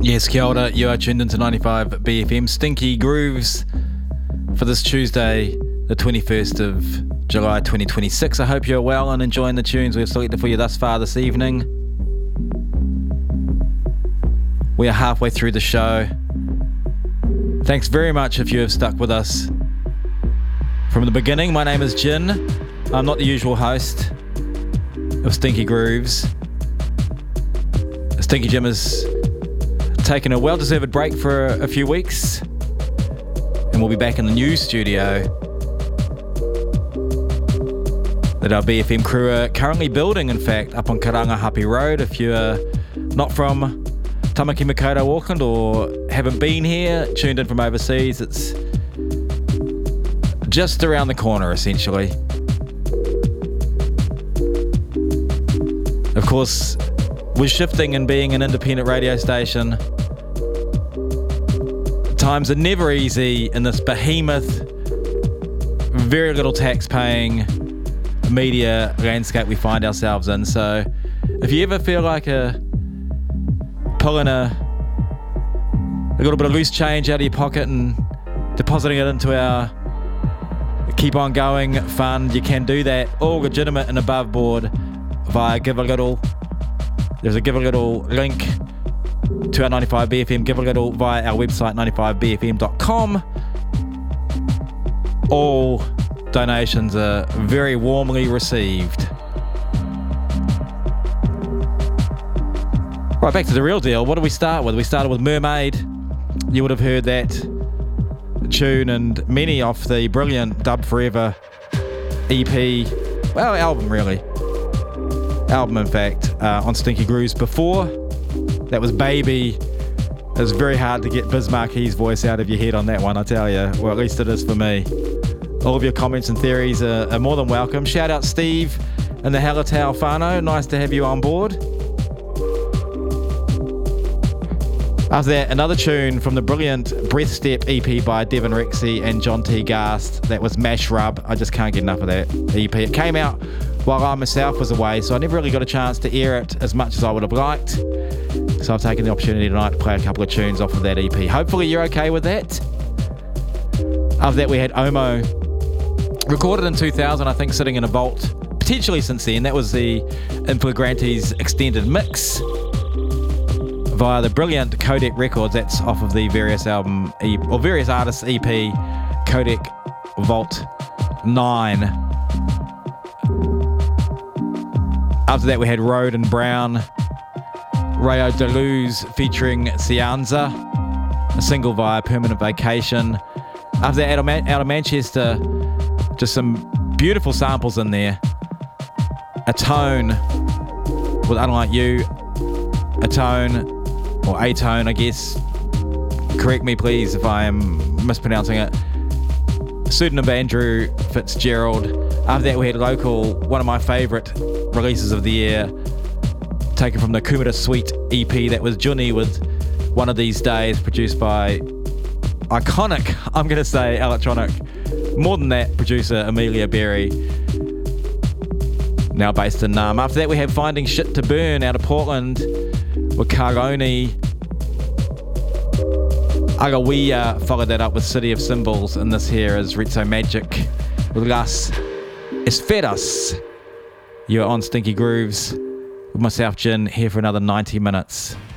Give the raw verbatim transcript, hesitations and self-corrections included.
Yes, kia ora, you are tuned into ninety-five B F M. Stinky Grooves for this Tuesday, the twenty-first of July twenty twenty-six. I hope you're well and enjoying the tunes we've selected for you thus far this evening. We are halfway through the show. Thanks very much if you have stuck with us from the beginning. My name is Jin. I'm not the usual host of Stinky Grooves. Stinky Jim has taken a well-deserved break for a, a few weeks, and we'll be back in the new studio that our B F M crew are currently building, in fact, up on Karangahape Road. If you're not from Tamaki Makaurau, Auckland, or haven't been here, tuned in from overseas, it's just around the corner, essentially. Of course, with shifting and being an independent radio station, times are never easy in this behemoth, very little tax-paying media landscape we find ourselves in. So if you ever feel like a pulling a, a little bit of loose change out of your pocket and depositing it into our Keep On Going fund, you can do that, all legitimate and above board, via Give a Little. There's a Give a Little link to our ninety-five B F M Give a Little via our website ninety-five b f m dot com. All donations are very warmly received. Right, back to the real deal. What do we start with? We started with Mermaid. You would have heard that tune and many off the brilliant Dub Forever E P, well, album really. Album, in fact, uh, on Stinky Grooves before. That was Baby. It was very hard to get Biz Marquis' voice out of your head on that one, I tell you. Well, at least it is for me. All of your comments and theories are, are more than welcome. Shout out Steve and the Hallertau whānau. Nice to have you on board. After that, another tune from the brilliant Breath Step E P by Devin Rexy and John T. Gast. That was Mash Rub. I just can't get enough of that E P. It came out while I myself was away, so I never really got a chance to air it as much as I would have liked. So I've taken the opportunity tonight to play a couple of tunes off of that E P. Hopefully you're okay with that. After that, we had Omo, recorded in two thousand, I think, sitting in a vault, potentially since then. That was the Inflagrante's extended mix via the brilliant Codec Records. That's off of the various album e- or various artists E P Codec Vault nine. After that, we had Road and Brown, Rayo Deleuze featuring Cianza, a single via Permanent Vacation. After that, out of, Man- out of Manchester, just some beautiful samples in there. A Tone with Unlike You, A Tone, or A Tone, I guess. Correct me, please, if I am mispronouncing it. Pseudonym of Andrew Fitzgerald. After that, we had Local, one of my favourite releases of the year, taken from the Kumara Suite E P. That was Juni with One of These Days, produced by iconic, I'm going to say, electronic, more than that, producer Amelia Berry, now based in Naarm. After that, we had Finding Shit to Burn out of Portland with Caroni. Agawia followed that up with City of Symbols, and this here is Rizzo Magic with Las Esferas. You're on Stinky Grooves with myself, Jin, here for another ninety minutes.